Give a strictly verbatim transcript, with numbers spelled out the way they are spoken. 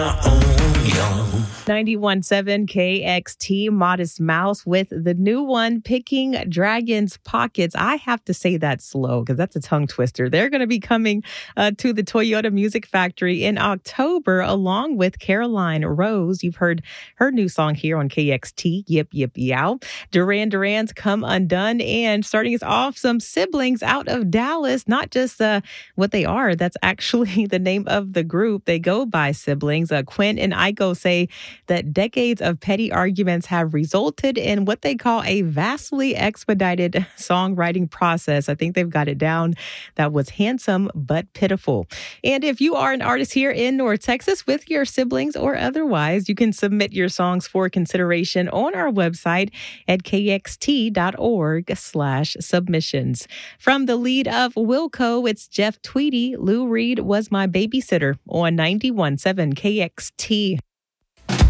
ninety-one point seven K X T, Modest Mouse with the new one, Picking Dragon's Pockets. I have to say that slow because that's a tongue twister. They're going to be coming uh, to the Toyota Music Factory in October along with Caroline Rose. You've heard her new song here on K X T, Yip Yip Yow. Duran Duran's Come Undone, and starting us off, some siblings out of Dallas, not just uh, what they are, that's actually the name of the group. They go by siblings. Uh, Quinn and Aiko say that decades of petty arguments have resulted in what they call a vastly expedited songwriting process. I think they've got it down. That was handsome but pitiful. And if you are an artist here in North Texas with your siblings or otherwise, you can submit your songs for consideration on our website at kxt.org slash submissions. From the lead of Wilco, it's Jeff Tweedy. Lou Reed Was My Babysitter on ninety-one point seven K X T.